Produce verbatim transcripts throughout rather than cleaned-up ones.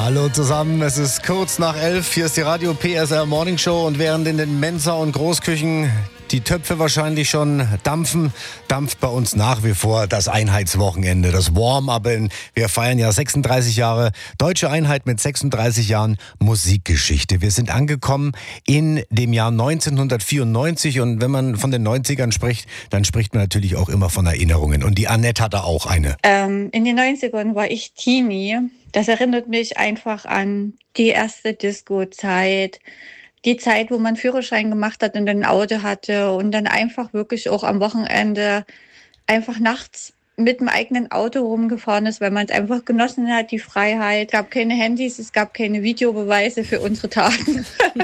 Hallo zusammen, es ist kurz nach elf, hier ist die Radio P S R Morning Show und während in den Mensa- und Großküchen die Töpfe wahrscheinlich schon dampfen, dampft bei uns nach wie vor das Einheitswochenende, das Warm-up. Wir feiern ja sechsunddreißig Jahre Deutsche Einheit mit sechsunddreißig Jahren Musikgeschichte. Wir sind angekommen in dem Jahr neunzehnhundertvierundneunzig und wenn man von den neunzigern spricht, dann spricht man natürlich auch immer von Erinnerungen. Und die Annette hat da auch eine. Ähm, in den neunzigern war ich Teenie. Das erinnert mich einfach an die erste Disco-Zeit. Die Zeit, wo man Führerschein gemacht hat und ein Auto hatte und dann einfach wirklich auch am Wochenende einfach nachts mit dem eigenen Auto rumgefahren ist, weil man es einfach genossen hat, die Freiheit. Es gab keine Handys, es gab keine Videobeweise für unsere Taten.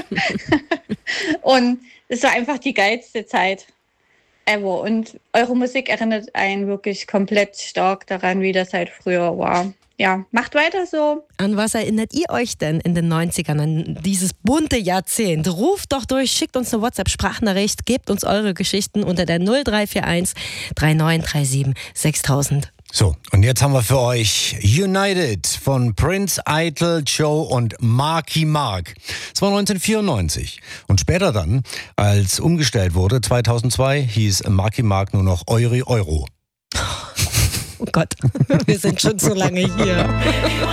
Und es war einfach die geilste Zeit ever. Und eure Musik erinnert einen wirklich komplett stark daran, wie das halt früher war. Ja, macht weiter so. An was erinnert ihr euch denn in den neunzigern, an dieses bunte Jahrzehnt? Ruft doch durch, schickt uns eine WhatsApp-Sprachnachricht, gebt uns eure Geschichten unter der null drei vier eins drei neun drei sieben sechstausend. So, und jetzt haben wir für euch United von Prince, Eitel, Joe und Marky Mark. Es war neunzehnhundertvierundneunzig. Und später dann, als umgestellt wurde, zweitausendzwei, hieß Marky Mark nur noch Euri Euro. Oh Gott, wir sind schon so lange hier.